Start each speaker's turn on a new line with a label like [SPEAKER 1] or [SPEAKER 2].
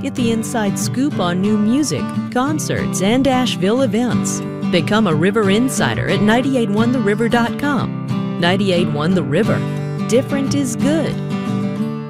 [SPEAKER 1] Get the inside scoop on new music, concerts, and Asheville events. Become a River Insider at 981theriver.com. 981 The River. Different is good.